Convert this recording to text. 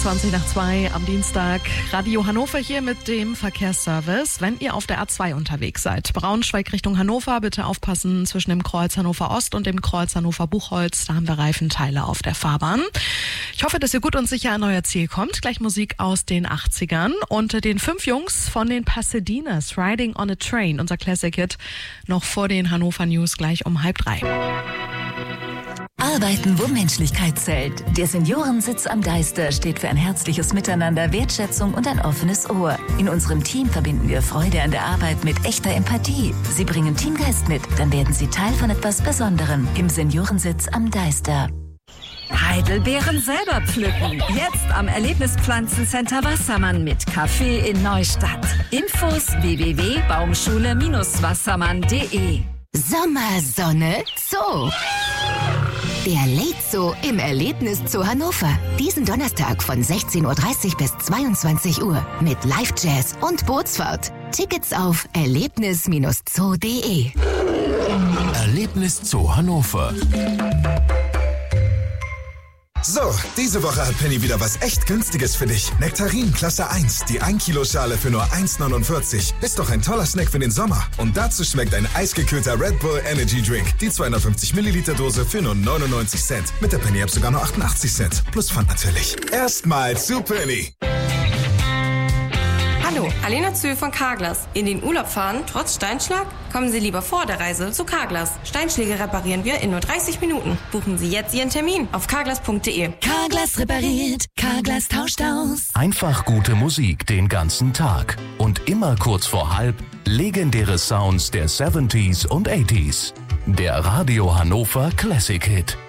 20 nach 2 am Dienstag. Radio Hannover hier mit dem Verkehrsservice. Wenn ihr auf der A2 unterwegs seid, Braunschweig Richtung Hannover, bitte aufpassen zwischen dem Kreuz Hannover Ost und dem Kreuz Hannover Buchholz. Da haben wir Reifenteile auf der Fahrbahn. Ich hoffe, dass ihr gut und sicher an euer Ziel kommt. Gleich Musik aus den 80ern und den 5 Jungs von den Pasadenas, Riding on a Train, unser Classic-Hit, noch vor den Hannover News gleich um 2:30. Arbeiten, wo Menschlichkeit zählt. Der Seniorensitz am Deister steht für ein herzliches Miteinander, Wertschätzung und ein offenes Ohr. In unserem Team verbinden wir Freude an der Arbeit mit echter Empathie. Sie bringen Teamgeist mit, dann werden Sie Teil von etwas Besonderem. Im Seniorensitz am Deister. Heidelbeeren selber pflücken. Jetzt am Erlebnispflanzencenter Wassermann mit Café in Neustadt. Infos www.baumschule-wassermann.de. Sommersonne Zoo. Der Late Zoo im Erlebnis Zoo Hannover. Diesen Donnerstag von 16:30 Uhr bis 22 Uhr mit Live-Jazz und Bootsfahrt. Tickets auf erlebnis-zoo.de. Erlebnis Zoo Hannover. So, diese Woche hat Penny wieder was echt Günstiges für dich. Nektarin Klasse 1, die 1 Kilo Schale für nur 1,49. Ist doch ein toller Snack für den Sommer. Und dazu schmeckt ein eisgekühlter Red Bull Energy Drink. Die 250 Milliliter Dose für nur 99 Cent. Mit der Penny App sogar nur 88 Cent. Plus Pfand natürlich. Erstmal zu Penny. Hallo, Alena Zühl von Carglass. In den Urlaub fahren, trotz Steinschlag? Kommen Sie lieber vor der Reise zu Carglass. Steinschläge reparieren wir in nur 30 Minuten. Buchen Sie jetzt Ihren Termin auf carglass.de. Carglass repariert, Carglass tauscht aus. Einfach gute Musik den ganzen Tag. Und immer kurz vor halb legendäre Sounds der 70s und 80s. Der Radio Hannover Classic Hit.